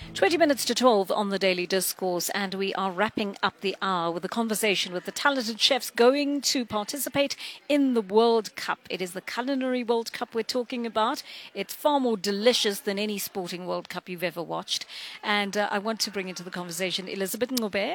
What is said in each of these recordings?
20 minutes to 12 on the Daily Discourse, and we are wrapping up the hour with a conversation with the talented chefs going to participate in the World Cup. It is the Culinary World Cup we're talking about. It's far more delicious than any sporting World Cup you've ever watched. And I want to bring into the conversation Elizabeth Ngobe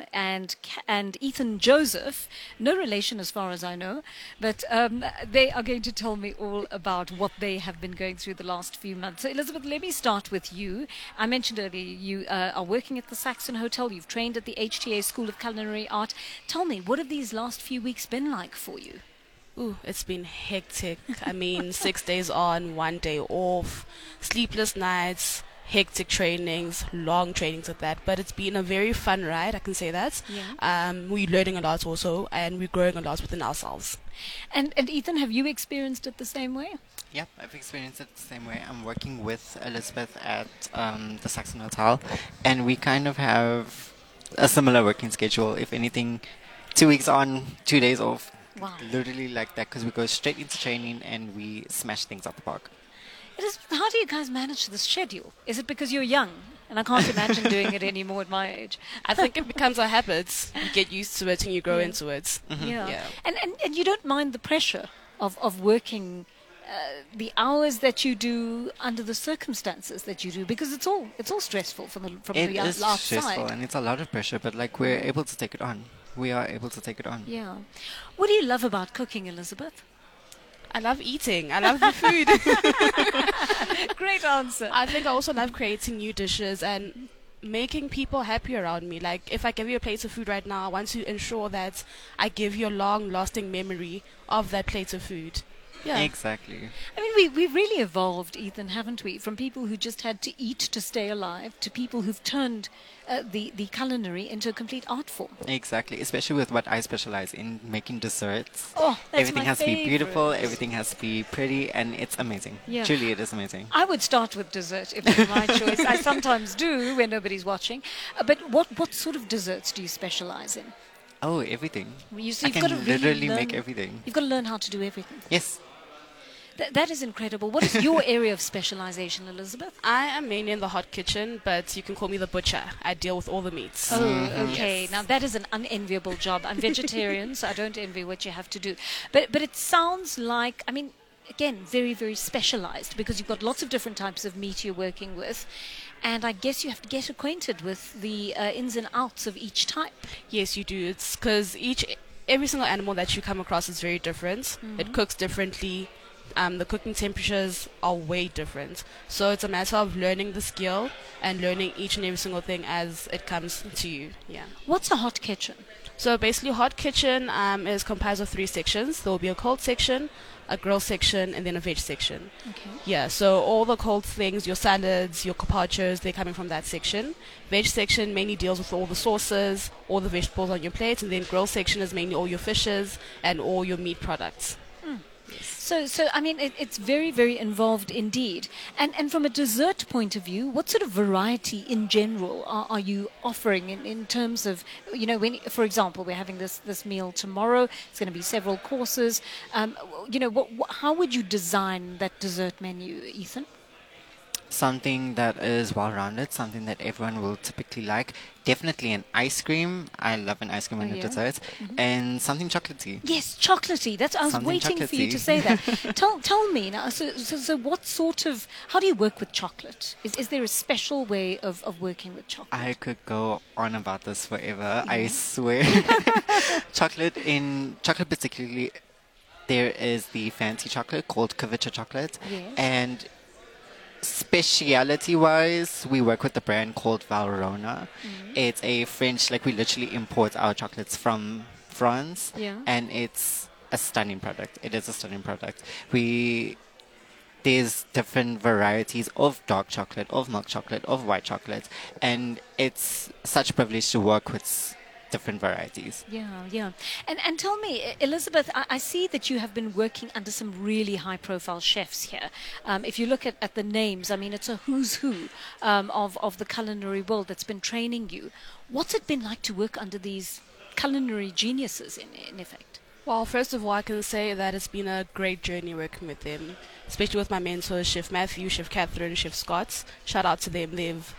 and Ethan Joseph, no relation as far as I know, but they are going to tell me all about what they have been going through the last few months. So Elizabeth, let me start with you. I mentioned earlier you are working at the Saxon Hotel. You've trained at the HTA School of Culinary Art. Tell me, what have these last few weeks been like for you? Ooh, it's been hectic. I mean, 6 days on, 1 day off, sleepless nights, hectic trainings, long trainings at that. But it's been a very fun ride, I can say that. Yeah. We're learning a lot also, and we're growing a lot within ourselves. And Ethan, have you experienced it the same way? Yep, I've experienced it the same way. I'm working with Elizabeth at the Saxon Hotel, and we kind of have a similar working schedule. If anything, 2 weeks on, 2 days off. Wow. Literally like that, because we go straight into training and we smash things out the park. How do you guys manage this schedule? Is it because you're young? And I can't imagine doing it anymore at my age. I think it becomes a habit. You get used to it and you grow into it. Mm-hmm. Yeah. And you don't mind the pressure of working the hours that you do under the circumstances that you do, because it's all stressful from It the is outside. stressful and it's a lot of pressure, but like we're able to take it on. We are able to take it on. Yeah. What do you love about cooking, Elizabeth? I love eating. I love the food. Great answer. I think I also love creating new dishes and making people happy around me. Like, if I give you a plate of food right now, I want to ensure that I give you a long-lasting memory of that plate of food. Yeah. Exactly. I mean, we've really evolved, Ethan, haven't we? From people who just had to eat to stay alive to people who've turned the culinary into a complete art form. Exactly. Especially with what I specialize in, making desserts. Oh, that's Everything my has to be beautiful. favorite. Everything has to be pretty, and it's amazing. Yeah. Truly, it is amazing. I would start with dessert if it were my choice. I sometimes do when nobody's watching. But what sort of desserts do you specialize in? Oh, everything. So I you've can got to really literally learn, make everything. You've got to learn how to do everything. Yes. That is incredible. What is your area of specialization, Elizabeth? I am mainly in the hot kitchen, but you can call me the butcher. I deal with all the meats. Oh, okay. Yes. Now that is an unenviable job. I'm vegetarian, so I don't envy what you have to do. But it sounds like, I mean, again, very, very specialized, because you've got lots of different types of meat you're working with. And I guess you have to get acquainted with the ins and outs of each type. Yes, you do. It's because every single animal that you come across is very different. It cooks differently. The cooking temperatures are way different. So it's a matter of learning the skill and learning each and every single thing as it comes to you. Yeah. What's a hot kitchen? So basically, hot kitchen is comprised of 3 sections. There will be a cold section, a grill section, and then a veg section. Okay. Yeah, so all the cold things, your salads, your carpaccios, they're coming from that section. Veg section mainly deals with all the sauces, all the vegetables on your plate, and then grill section is mainly all your fishes and all your meat products. So I mean, it's very, very involved indeed. And from a dessert point of view, what sort of variety in general are you offering in terms of, when, for example, we're having this meal tomorrow, it's going to be several courses. How would you design that dessert menu, Ethan? Something that is well-rounded, something that everyone will typically like. Definitely an ice cream. I love an ice cream Oh, in a yeah? dessert. And something chocolatey. Yes, chocolatey. I was Something waiting for you to chocolatey. say that. Tell me now. So what sort of? How do you work with chocolate? Is there a special way of working with chocolate? I could go on about this forever. I swear. Chocolate particularly, there is the fancy chocolate called Kavita chocolate. Yes. And speciality wise, we work with the brand called Valrhona. It's a French, like we literally import our chocolates from France. Yeah. And it's a stunning product. It is a stunning product. There's different varieties of dark chocolate, of milk chocolate, of white chocolate, and it's such a privilege to work with different varieties. Yeah. And tell me, Elizabeth, I see that you have been working under some really high-profile chefs here. If you look at the names, I mean, it's a who's who of the culinary world that's been training you. What's it been like to work under these culinary geniuses, in effect? Well, first of all, I can say that it's been a great journey working with them, especially with my mentors, Chef Matthew, Chef Catherine, Chef Scott. Shout out to them. They've